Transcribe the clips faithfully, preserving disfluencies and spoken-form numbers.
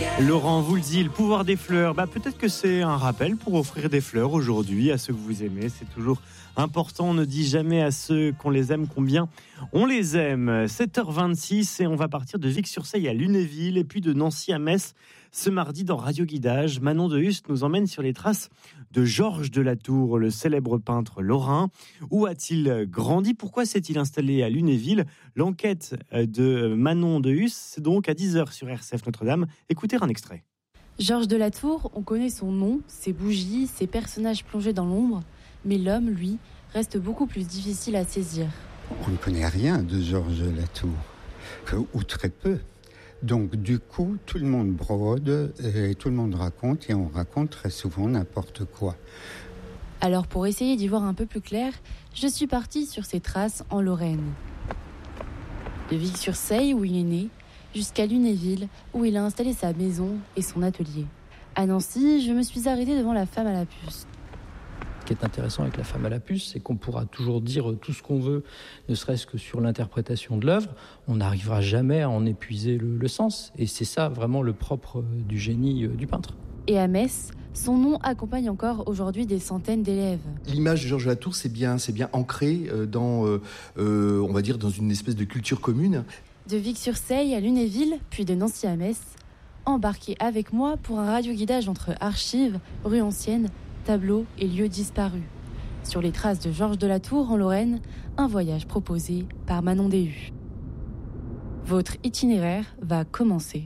Laurent vous le dit, le pouvoir des fleurs, bah peut-être que c'est un rappel pour offrir des fleurs aujourd'hui à ceux que vous aimez. C'est toujours important, on ne dit jamais à ceux qu'on les aime combien on les aime. sept heures vingt-six et on va partir de Vic-sur-Seille à Lunéville et puis de Nancy à Metz. Ce mardi dans Radio Guidage, Manon de Hust nous emmène sur les traces de Georges de la Tour, le célèbre peintre lorrain. Où a-t-il grandi ? Pourquoi s'est-il installé à Lunéville ? L'enquête de Manon de Hust, c'est donc à dix heures sur R C F Notre-Dame. Écoutez un extrait. Georges de la Tour, on connaît son nom, ses bougies, ses personnages plongés dans l'ombre. Mais l'homme, lui, reste beaucoup plus difficile à saisir. On ne connaît rien de Georges de la Tour, que, ou très peu. Donc du coup, tout le monde brode et tout le monde raconte, et on raconte très souvent n'importe quoi. Alors pour essayer d'y voir un peu plus clair, je suis partie sur ses traces en Lorraine. De Vic-sur-Seille, où il est né, jusqu'à Lunéville, où il a installé sa maison et son atelier. À Nancy, je me suis arrêtée devant la femme à la puce. Ce qui est intéressant avec la femme à la puce, c'est qu'on pourra toujours dire tout ce qu'on veut, ne serait-ce que sur l'interprétation de l'œuvre. On n'arrivera jamais à en épuiser le, le sens. Et c'est ça vraiment le propre du génie du peintre. Et à Metz, son nom accompagne encore aujourd'hui des centaines d'élèves. L'image de Georges de la Tour, c'est bien, c'est bien ancré dans, euh, euh, on va dire, dans une espèce de culture commune. De Vic-sur-Seille à Lunéville, puis de Nancy à Metz, embarquez avec moi pour un radioguidage entre archives, rues anciennes, tableaux et lieux disparus. Sur les traces de Georges de la Tour en Lorraine, un voyage proposé par Manon Déhu. Votre itinéraire va commencer.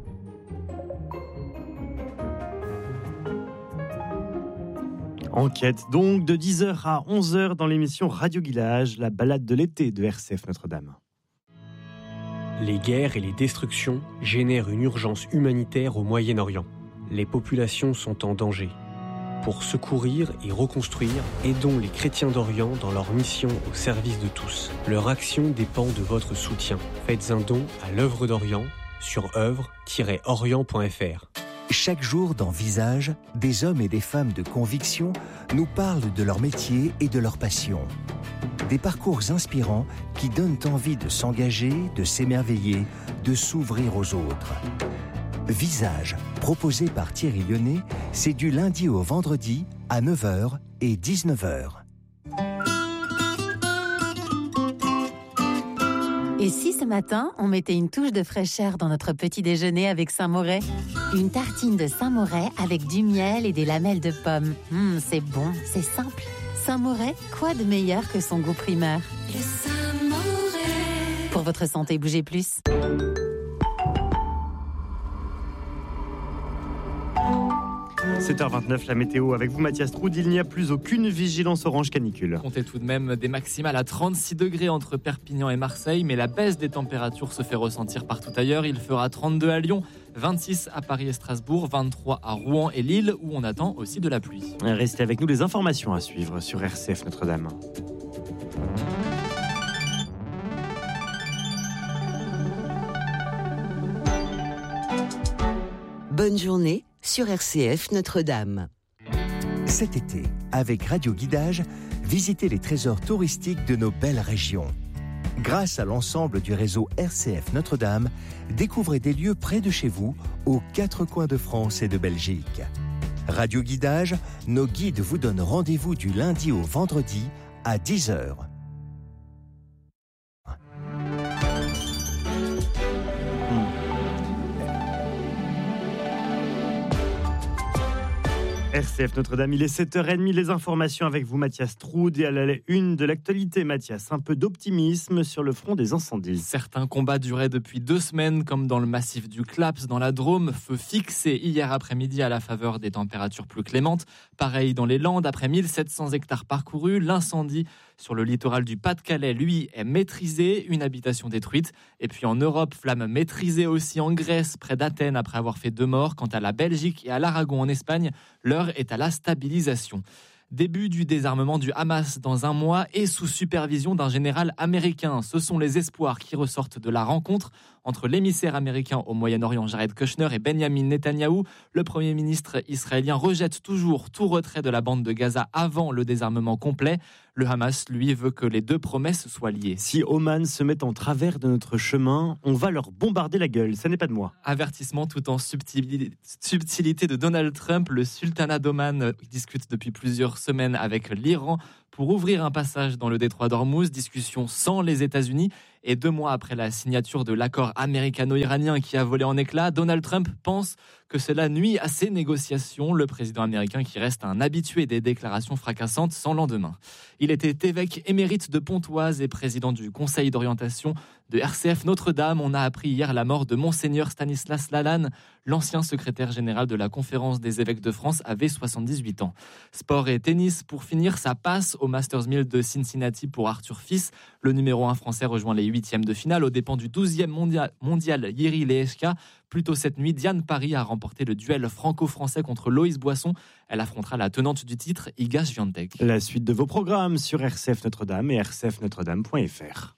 Enquête donc de dix heures à onze heures dans l'émission Radio Guidage, la balade de l'été de R C F Notre-Dame. Les guerres et les destructions génèrent une urgence humanitaire au Moyen-Orient. Les populations sont en danger. Pour secourir et reconstruire, aidons les chrétiens d'Orient dans leur mission au service de tous. Leur action dépend de votre soutien. Faites un don à l'œuvre d'Orient sur œuvre tiret orient point f r. Chaque jour dans Visage, des hommes et des femmes de conviction nous parlent de leur métier et de leur passion. Des parcours inspirants qui donnent envie de s'engager, de s'émerveiller, de s'ouvrir aux autres. Visage, proposé par Thierry Lyonnais, c'est du lundi au vendredi à neuf heures et dix-neuf heures. Et si ce matin, on mettait une touche de fraîcheur dans notre petit déjeuner avec Saint-Moret ? Une tartine de Saint-Moret avec du miel et des lamelles de pommes. Mmh, c'est bon, c'est simple. Saint-Moret, quoi de meilleur que son goût primeur ? Le Saint-Moret. Pour votre santé, bougez plus. sept heures vingt-neuf, la météo avec vous Mathias Troud. Il n'y a plus aucune vigilance orange canicule. Comptez tout de même des maximales à trente-six degrés entre Perpignan et Marseille, mais la baisse des températures se fait ressentir partout ailleurs. Il fera trente-deux à Lyon, vingt-six à Paris et Strasbourg, vingt-trois à Rouen et Lille, où on attend aussi de la pluie. Restez avec nous, les informations à suivre sur R C F Notre-Dame. Bonne journée sur R C F Notre-Dame. Cet été, avec Radio Guidage, visitez les trésors touristiques de nos belles régions. Grâce à l'ensemble du réseau R C F Notre-Dame, découvrez des lieux près de chez vous, aux quatre coins de France et de Belgique. Radio Guidage, nos guides vous donnent rendez-vous du lundi au vendredi à dix heures. R C F Notre-Dame, il est sept heures trente, les informations avec vous Mathias Troud et à la une de l'actualité. Mathias, un peu d'optimisme sur le front des incendies. Certains combats duraient depuis deux semaines comme dans le massif du Claps dans la Drôme, feu fixé hier après-midi à la faveur des températures plus clémentes. Pareil dans les Landes, après mille sept cents hectares parcourus, l'incendie sur le littoral du Pas-de-Calais, lui, est maîtrisé, une habitation détruite. Et puis en Europe, flamme maîtrisée aussi en Grèce, près d'Athènes, après avoir fait deux morts. Quant à la Belgique et à l'Aragon en Espagne, l'heure est à la stabilisation. Début du désarmement du Hamas dans un mois et sous supervision d'un général américain. Ce sont les espoirs qui ressortent de la rencontre entre l'émissaire américain au Moyen-Orient Jared Kushner et Benjamin Netanyahou. Le Premier ministre israélien rejette toujours tout retrait de la bande de Gaza avant le désarmement complet. Le Hamas, lui, veut que les deux promesses soient liées. Si Oman se met en travers de notre chemin, on va leur bombarder la gueule, ça n'est pas de moi. Avertissement tout en subtilité, subtilité de Donald Trump. Le sultanat d'Oman discute depuis plusieurs semaines avec l'Iran pour ouvrir un passage dans le détroit d'Ormuz. Discussion sans les États-Unis. Et deux mois après la signature de l'accord américano-iranien qui a volé en éclats, Donald Trump pense que cela nuit à ses négociations. Le président américain qui reste un habitué des déclarations fracassantes sans lendemain. Il était évêque émérite de Pontoise et président du conseil d'orientation de R C F Notre-Dame. On a appris hier la mort de Monseigneur Stanislas Lalanne, l'ancien secrétaire général de la Conférence des évêques de France, avait soixante-dix-huit ans. Sport et tennis, pour finir, ça passe au Masters mille de Cincinnati pour Arthur Fils. Le numéro un français rejoint les huitièmes de finale aux dépens du douzième mondial, mondial Jiří Lehečka. Plus tôt cette nuit, Diane Parry a remporté le duel franco-français contre Loïs Boisson. Elle affrontera la tenante du titre, Iga Swiatek. La suite de vos programmes sur R C F Notre-Dame et r c f notre dame point f r.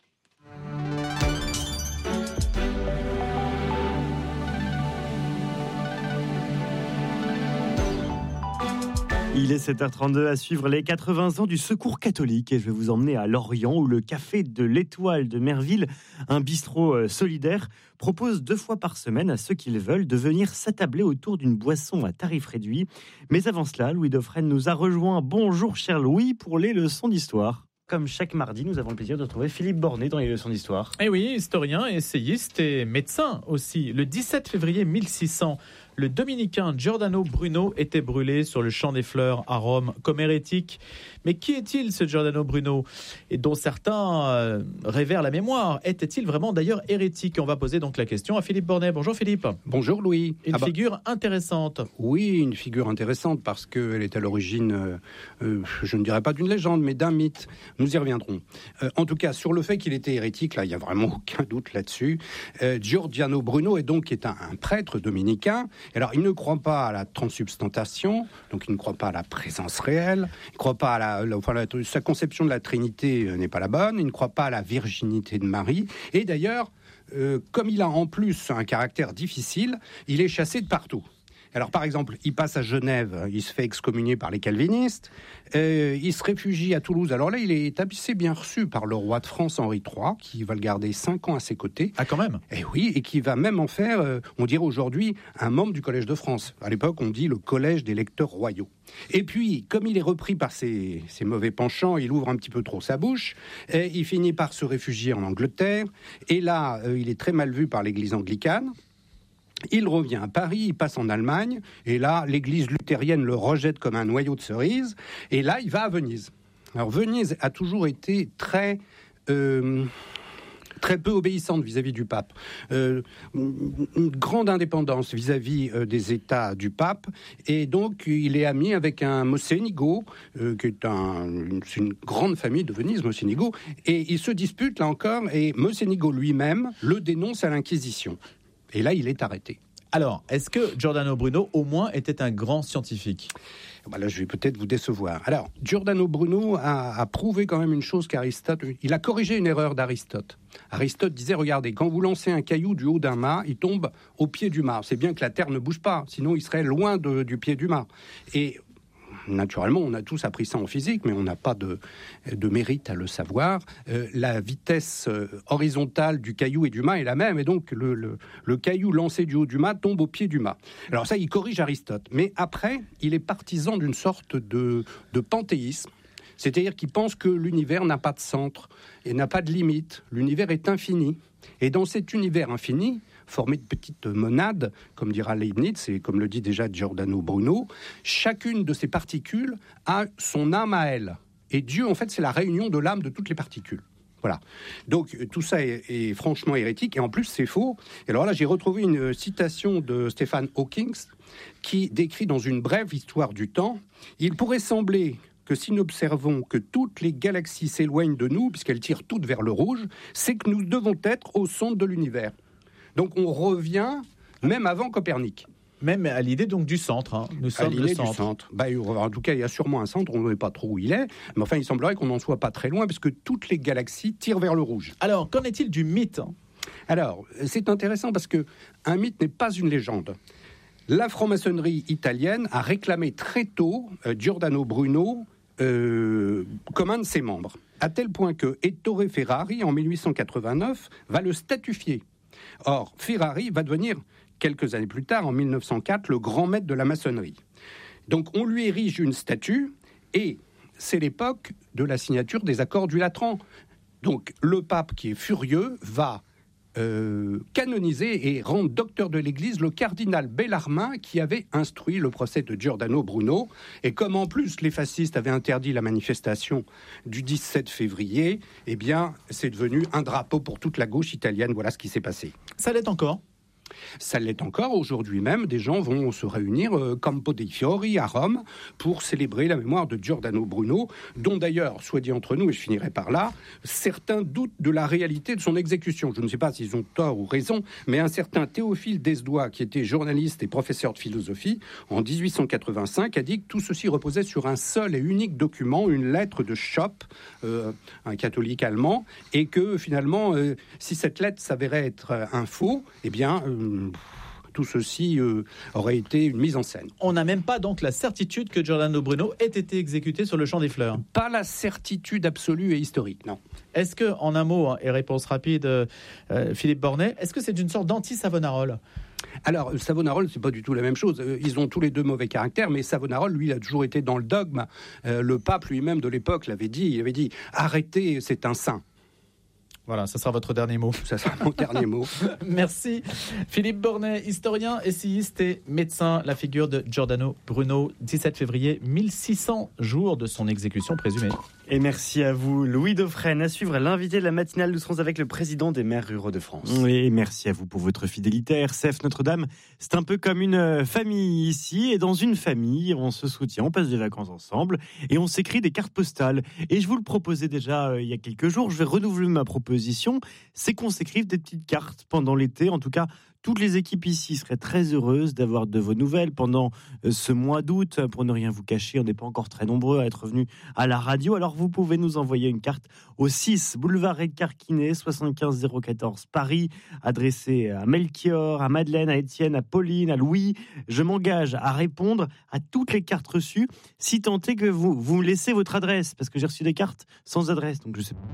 Il est sept heures trente-deux, à suivre les quatre-vingts ans du Secours catholique et je vais vous emmener à Lorient où le café de l'Étoile de Merville, un bistrot solidaire, propose deux fois par semaine à ceux qui le veulent de venir s'attabler autour d'une boisson à tarif réduit. Mais avant cela, Louis Dauphren nous a rejoint. Bonjour cher Louis pour les leçons d'histoire. Comme chaque mardi, nous avons le plaisir de retrouver Philippe Bornet dans les leçons d'histoire. Eh oui, historien, essayiste et médecin aussi. Le dix-sept février mille six cents, le dominicain Giordano Bruno était brûlé sur le champ des Fleurs à Rome comme hérétique. Mais qui est-il ce Giordano Bruno et dont certains euh, révèrent la mémoire? Était-il vraiment d'ailleurs hérétique? On va poser donc la question à Philippe Bornet. Bonjour Philippe. Bonjour Louis. Une ah bah, figure intéressante. Oui, une figure intéressante parce qu'elle est à l'origine, euh, euh, je ne dirais pas d'une légende, mais d'un mythe. Nous y reviendrons. Euh, en tout cas, sur le fait qu'il était hérétique, là, il n'y a vraiment aucun doute là-dessus. Euh, Giordano Bruno est donc est un, un prêtre dominicain. Alors, il ne croit pas à la transsubstantiation, donc il ne croit pas à la présence réelle, il ne croit pas à la, la, enfin, la, sa conception de la Trinité n'est pas la bonne, il ne croit pas à la virginité de Marie. Et d'ailleurs, euh, comme il a en plus un caractère difficile, il est chassé de partout. Alors, par exemple, il passe à Genève, il se fait excommunier par les calvinistes, euh, il se réfugie à Toulouse. Alors là, il est assez bien reçu par le roi de France, Henri trois, qui va le garder cinq ans à ses côtés. Ah, quand même. Et oui, et qui va même en faire, euh, on dirait aujourd'hui, un membre du Collège de France. À l'époque, on dit le Collège des lecteurs royaux. Et puis, comme il est repris par ses, ses mauvais penchants, il ouvre un petit peu trop sa bouche, et il finit par se réfugier en Angleterre. Et là, euh, il est très mal vu par l'Église anglicane. Il revient à Paris, il passe en Allemagne, et là, l'église luthérienne le rejette comme un noyau de cerise, et là, il va à Venise. Alors, Venise a toujours été très... Euh, très peu obéissante vis-à-vis du pape. Euh, une grande indépendance vis-à-vis euh, des États du pape, et donc il est ami avec un Mocenigo, euh, qui est un, une, une grande famille de Venise, Mocenigo, et ils se disputent, là encore, et Mocenigo lui-même le dénonce à l'Inquisition. Et là, il est arrêté. Alors, est-ce que Giordano Bruno, au moins, était un grand scientifique ? Ben là, je vais peut-être vous décevoir. Alors, Giordano Bruno a, a prouvé quand même une chose qu'Aristote... Il a corrigé une erreur d'Aristote. Aristote disait, regardez, quand vous lancez un caillou du haut d'un mât, il tombe au pied du mât. C'est bien que la terre ne bouge pas, sinon il serait loin de, du pied du mât. Et... naturellement, on a tous appris ça en physique, mais on n'a pas de, de mérite à le savoir. Euh, la vitesse euh, horizontale du caillou et du mât est la même, et donc le, le, le caillou lancé du haut du mât tombe au pied du mât. Alors ça, il corrige Aristote. Mais après, il est partisan d'une sorte de, de panthéisme, c'est-à-dire qu'il pense que l'univers n'a pas de centre et n'a pas de limite. L'univers est infini. Et dans cet univers infini, formé de petites monades, comme dira Leibniz, et comme le dit déjà Giordano Bruno, chacune de ces particules a son âme à elle. Et Dieu, en fait, c'est la réunion de l'âme de toutes les particules. Voilà. Donc, tout ça est, est franchement hérétique, et en plus, c'est faux. Et alors là, j'ai retrouvé une citation de Stephen Hawking, qui décrit dans une brève histoire du temps, « Il pourrait sembler que si nous observons que toutes les galaxies s'éloignent de nous, puisqu'elles tirent toutes vers le rouge, c'est que nous devons être au centre de l'univers. » Donc on revient même avant Copernic. Même à l'idée donc du centre. Hein. Nous sommes à l'idée le centre. Du centre. Bah, en tout cas, il y a sûrement un centre, on ne sait pas trop où il est, mais enfin il semblerait qu'on n'en soit pas très loin, parce que toutes les galaxies tirent vers le rouge. Alors, qu'en est-il du mythe ? Alors, c'est intéressant parce qu'un mythe n'est pas une légende. La franc-maçonnerie italienne a réclamé très tôt euh, Giordano Bruno euh, comme un de ses membres, à tel point que Ettore Ferrari, en dix-huit cent quatre-vingt-neuf, va le statufier. Or, Ferrari va devenir, quelques années plus tard, en mille neuf cent quatre, le grand maître de la maçonnerie. Donc on lui érige une statue, et c'est l'époque de la signature des accords du Latran. Donc le pape, qui est furieux, va euh, canoniser et rendre docteur de l'Église le cardinal Bellarmin, qui avait instruit le procès de Giordano Bruno. Et comme en plus les fascistes avaient interdit la manifestation du dix-sept février, eh bien c'est devenu un drapeau pour toute la gauche italienne. Voilà ce qui s'est passé. Ça l'est encore ? Ça l'est encore. Aujourd'hui même, des gens vont se réunir euh, Campo dei Fiori à Rome pour célébrer la mémoire de Giordano Bruno, dont d'ailleurs, soit dit entre nous, et je finirai par là, certains doutent de la réalité de son exécution. Je ne sais pas s'ils ont tort ou raison, mais un certain Théophile Desdois, qui était journaliste et professeur de philosophie, en dix-huit cent quatre-vingt-cinq, a dit que tout ceci reposait sur un seul et unique document, une lettre de Schopp, euh, un catholique allemand, et que finalement, euh, si cette lettre s'avérait être euh, un faux, eh bien... Euh, tout ceci euh, aurait été une mise en scène. On n'a même pas donc la certitude que Giordano Bruno ait été exécuté sur le champ des fleurs. Pas la certitude absolue et historique, non. Est-ce que, en un mot, et réponse rapide, euh, Philippe Bornet, est-ce que c'est une sorte d'anti-Savonarole ? Alors, Savonarole, c'est pas du tout la même chose. Ils ont tous les deux mauvais caractères, mais Savonarole, lui, il a toujours été dans le dogme. Euh, le pape lui-même de l'époque l'avait dit. Il avait dit « Arrêtez, c'est un saint ». Voilà, ça sera votre dernier mot. Ça sera mon dernier mot. Merci. Philippe Bornet, historien, essayiste et médecin. La figure de Giordano Bruno, dix-sept février, mille six cents jours de son exécution présumée. Et merci à vous, Louis Dauphren. À suivre l'invité de la matinale, nous serons avec le président des maires ruraux de France. Et merci à vous pour votre fidélité. R C F Notre-Dame, c'est un peu comme une famille ici. Et dans une famille, on se soutient, on passe des vacances ensemble et on s'écrit des cartes postales. Et je vous le proposais déjà euh, il y a quelques jours. Je vais renouveler ma proposition. C'est qu'on s'écrive des petites cartes pendant l'été. En tout cas, toutes les équipes ici seraient très heureuses d'avoir de vos nouvelles pendant ce mois d'août. Pour ne rien vous cacher, on n'est pas encore très nombreux à être venus à la radio. Alors vous pouvez nous envoyer une carte au six boulevard Edgar Quinet, soixante-quinze zéro quatorze Paris, adressée à Melchior, à Madeleine, à Étienne, à Pauline, à Louis. Je m'engage à répondre à toutes les cartes reçues, si tant est que vous, vous me laissez votre adresse, parce que j'ai reçu des cartes sans adresse, donc je sais pas.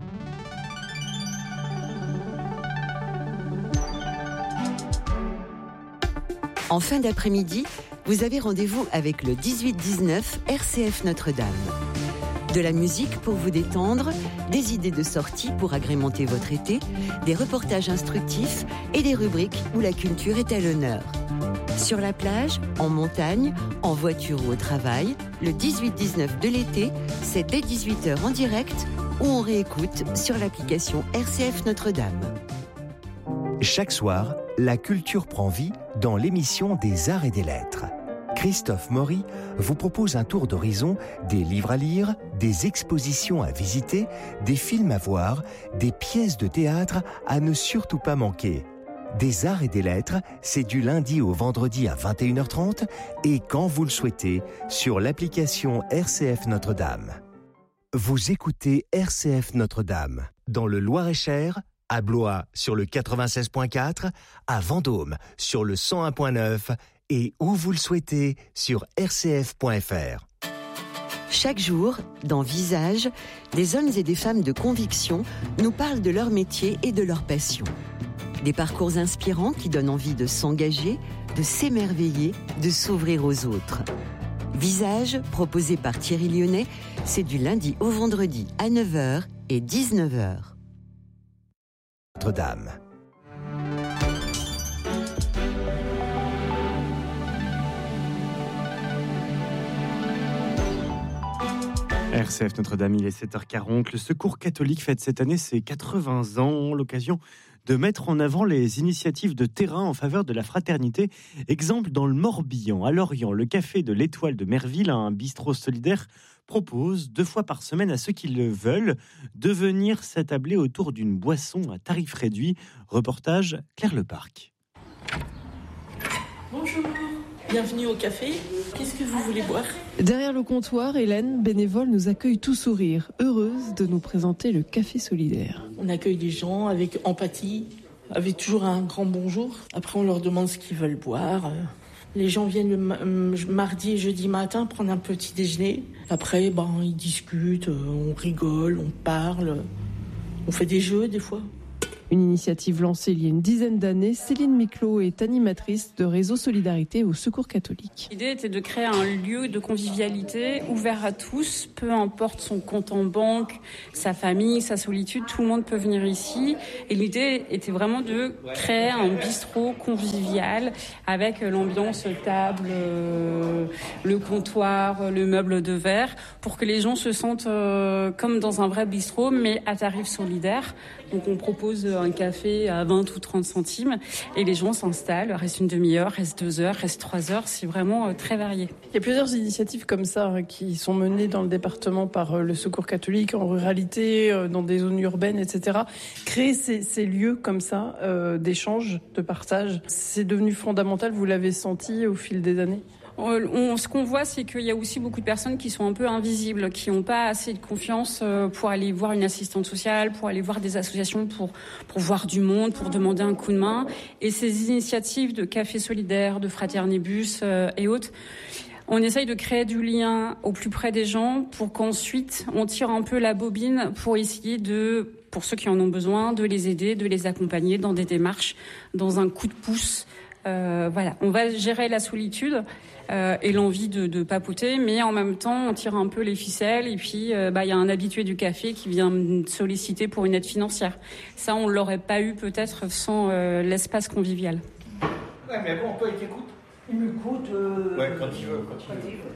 En fin d'après-midi, vous avez rendez-vous avec le dix-huit dix-neuf R C F Notre-Dame. De la musique pour vous détendre, des idées de sortie pour agrémenter votre été, des reportages instructifs et des rubriques où la culture est à l'honneur. Sur la plage, en montagne, en voiture ou au travail, le dix-huit dix-neuf de l'été, c'est dès dix-huit heures en direct ou on réécoute sur l'application R C F Notre-Dame. Chaque soir, la culture prend vie dans l'émission des Arts et des Lettres. Christophe Maury vous propose un tour d'horizon des livres à lire, des expositions à visiter, des films à voir, des pièces de théâtre à ne surtout pas manquer. Des Arts et des Lettres, c'est du lundi au vendredi à vingt et une heures trente et quand vous le souhaitez, sur l'application R C F Notre-Dame. Vous écoutez R C F Notre-Dame, dans le Loir-et-Cher, à Blois sur le quatre-vingt-seize virgule quatre, à Vendôme sur le cent un virgule neuf et où vous le souhaitez sur r c f point f r. Chaque jour, dans Visage, des hommes et des femmes de conviction nous parlent de leur métier et de leur passion. Des parcours inspirants qui donnent envie de s'engager, de s'émerveiller, de s'ouvrir aux autres. Visage, proposé par Thierry Lyonnais, c'est du lundi au vendredi à neuf heures et dix-neuf heures. Notre-Dame. R C F Notre-Dame, il est sept heures quarante. Le Secours catholique fête cette année ses quatre-vingts ans, l'occasion de mettre en avant les initiatives de terrain en faveur de la fraternité. Exemple dans le Morbihan, à Lorient, le café de l'Étoile de Merville, un bistrot solidaire, propose deux fois par semaine à ceux qui le veulent de venir s'attabler autour d'une boisson à tarif réduit. Reportage Claire Leparc. Bonjour, bienvenue au café. Qu'est-ce que vous voulez boire ? Derrière le comptoir, Hélène, bénévole, nous accueille tout sourire, heureuse de nous présenter le café solidaire. On accueille les gens avec empathie, avec toujours un grand bonjour. Après, on leur demande ce qu'ils veulent boire. Les gens viennent le ma- mardi et jeudi matin prendre un petit déjeuner. Après, ben, ils discutent, on rigole, on parle, on fait des jeux des fois. Une initiative lancée il y a une dizaine d'années, Céline Miclot est animatrice de Réseau Solidarité au Secours catholique. L'idée était de créer un lieu de convivialité ouvert à tous, peu importe son compte en banque, sa famille, sa solitude, tout le monde peut venir ici. Et l'idée était vraiment de créer un bistrot convivial avec l'ambiance table, le comptoir, le meuble de verre, pour que les gens se sentent comme dans un vrai bistrot, mais à tarif solidaire. Donc on propose un café à vingt ou trente centimes et les gens s'installent, restent une demi-heure, restent deux heures, restent trois heures, c'est vraiment très varié. Il y a plusieurs initiatives comme ça hein, qui sont menées dans le département par le Secours catholique, en ruralité, dans des zones urbaines, et cetera. Créer ces, ces lieux comme ça, euh, d'échange, de partage, c'est devenu fondamental, vous l'avez senti au fil des années ? On, ce qu'on voit, c'est qu'il y a aussi beaucoup de personnes qui sont un peu invisibles, qui n'ont pas assez de confiance pour aller voir une assistante sociale, pour aller voir des associations, pour, pour voir du monde, pour demander un coup de main. Et ces initiatives de café solidaire, de fraternibus euh, et autres, on essaye de créer du lien au plus près des gens pour qu'ensuite on tire un peu la bobine pour essayer de, pour ceux qui en ont besoin, de les aider, de les accompagner dans des démarches, dans un coup de pouce. Euh, voilà, on va gérer la solitude. Euh, et l'envie de, de papoter, mais en même temps on tire un peu les ficelles et puis euh, bah, y a un habitué du café qui vient me solliciter pour une aide financière. Ça on l'aurait pas eu peut-être sans euh, l'espace convivial. Ouais mais bon, toi il t'écoute. Il m'écoute. Euh... Ouais, quand il veut, quand il veut.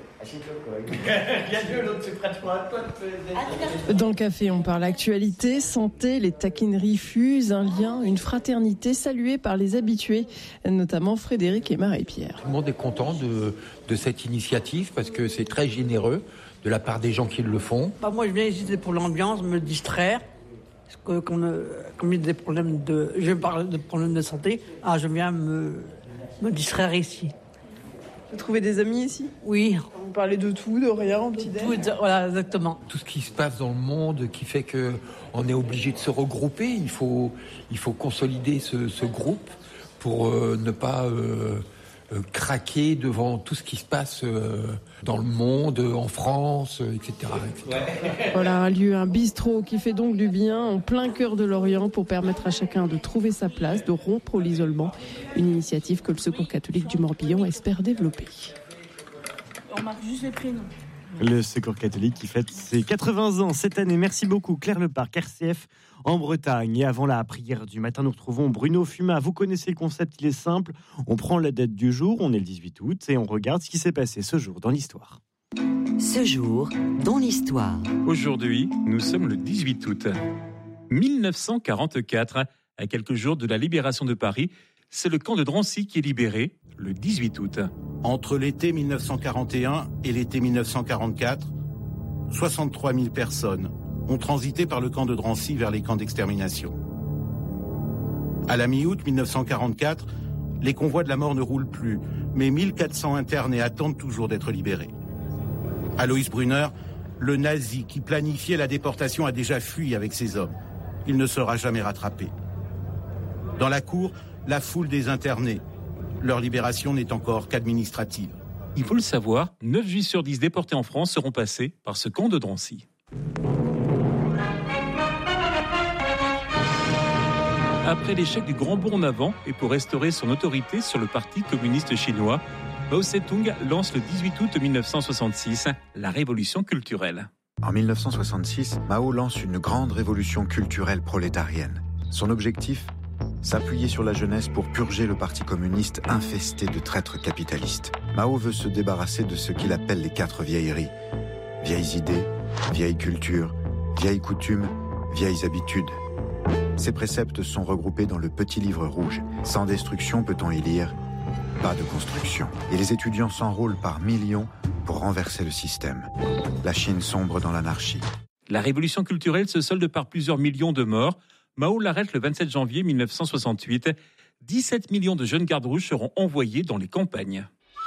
Il y a deux, l'autre c'est pratiquement à toi de... Dans le café, on parle actualité, santé, les taquineries fusent, un lien, une fraternité saluée par les habitués, notamment Frédéric et Marie-Pierre. Tout le monde est content de, de cette initiative parce que c'est très généreux de la part des gens qui le font. Bah moi je viens ici pour l'ambiance, me distraire. Parce que comme, comme il y a des problèmes de... Je parle de problèmes de santé, ah, je viens me, me distraire ici. Vous trouvez des amis ici ? Oui. Vous parlez de tout, de rien, petit déj. Voilà, exactement. Tout ce qui se passe dans le monde qui fait qu'on est obligé de se regrouper. Il faut, il faut consolider ce, ce groupe pour euh, ne pas euh, euh, craquer devant tout ce qui se passe euh, dans le monde, en France, et cetera, et cetera. Voilà un lieu, un bistrot qui fait donc du bien en plein cœur de Lorient pour permettre à chacun de trouver sa place, de rompre l'isolement. Une initiative que le Secours catholique du Morbihan espère développer. On marque juste les prénoms. Le Secours catholique qui fête ses quatre-vingts ans cette année. Merci beaucoup Claire Leparc, R C F en Bretagne. Et avant la prière du matin, nous retrouvons Bruno Fuma. Vous connaissez le concept, il est simple. On prend la date du jour, on est le dix-huit août, et on regarde ce qui s'est passé ce jour dans l'histoire. Ce jour dans l'histoire. Aujourd'hui, nous sommes le dix-huit août. mille neuf cent quarante-quatre, à quelques jours de la libération de Paris, c'est le camp de Drancy qui est libéré le dix-huit août. Entre l'été mille neuf cent quarante et un et l'été mille neuf cent quarante-quatre, soixante-trois mille personnes ont transité par le camp de Drancy vers les camps d'extermination. À la mi-août mille neuf cent quarante-quatre, les convois de la mort ne roulent plus, mais mille quatre cents internés attendent toujours d'être libérés. Alois Brunner, le nazi qui planifiait la déportation, a déjà fui avec ses hommes. Il ne sera jamais rattrapé. Dans la cour, la foule des internés. Leur libération n'est encore qu'administrative. Il faut le savoir, neuf juifs sur dix déportés en France seront passés par ce camp de Drancy. Après l'échec du Grand Bond en avant et pour restaurer son autorité sur le Parti communiste chinois, Mao Tse-tung lance le dix-huit août mille neuf cent soixante-six la révolution culturelle. En mille neuf cent soixante-six, Mao lance une grande révolution culturelle prolétarienne. Son objectif ? S'appuyer sur la jeunesse pour purger le Parti communiste infesté de traîtres capitalistes. Mao veut se débarrasser de ce qu'il appelle les quatre vieilleries. Vieilles idées, vieilles cultures, vieilles coutumes, vieilles habitudes. Ces préceptes sont regroupés dans le petit livre rouge. Sans destruction, peut-on y lire, pas de construction. Et les étudiants s'enrôlent par millions pour renverser le système. La Chine sombre dans l'anarchie. La révolution culturelle se solde par plusieurs millions de morts. Mao l'arrête le vingt-sept janvier mille neuf cent soixante-huit. dix-sept millions de jeunes gardes rouges seront envoyés dans les campagnes.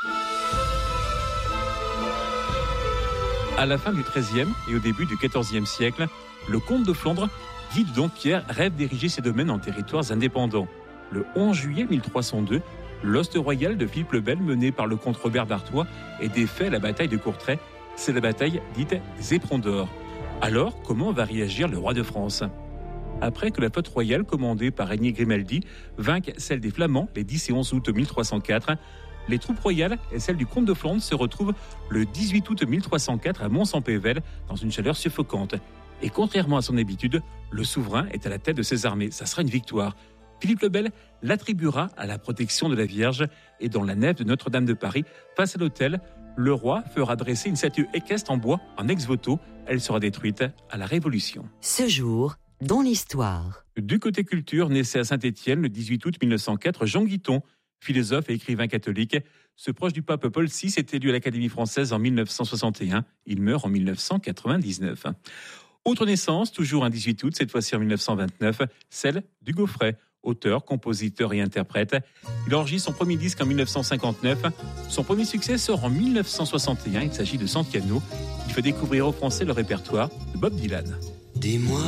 À la fin du treizième et au début du quatorzième siècle, le comte de Flandre, Guy de Dampierre, rêve d'ériger ses domaines en territoires indépendants. Le onze juillet mille trois cent deux, L'hoste royal de Philippe le Bel, mené par le comte Robert d'Artois, est défait à la bataille de Courtrai. C'est la bataille dite des Éperons d'Or. Alors, comment va réagir le roi de France ? Après que la flotte royale commandée par Régnier Grimaldi vainque celle des Flamands les dix et onze août mille trois cent quatre, les troupes royales et celles du comte de Flandre se retrouvent le dix-huit août mille trois cent quatre à Mons-en-Pévèle dans une chaleur suffocante. Et contrairement à son habitude, le souverain est à la tête de ses armées. Ça sera une victoire. Philippe le Bel l'attribuera à la protection de la Vierge et dans la nef de Notre-Dame de Paris, face à l'autel, le roi fera dresser une statue équestre en bois en ex-voto. Elle sera détruite à la Révolution. Ce jour, dans l'histoire. Du côté culture, naissait à Saint-Étienne le dix-huit août mille neuf cent quatre Jean Guiton, philosophe et écrivain catholique. Ce proche du pape Paul six est élu à l'Académie française en mille neuf cent soixante et un. Il meurt en mille neuf cent quatre-vingt-dix-neuf. Autre naissance, toujours un dix-huit août, cette fois-ci en mille neuf cent vingt-neuf, celle d'Hugo Frey, auteur, compositeur et interprète. Il enregistre son premier disque en mille neuf cent cinquante-neuf. Son premier succès sort en mille neuf cent soixante et un. Il s'agit de Santiano. Il fait découvrir aux Français le répertoire de Bob Dylan. Dis-moi.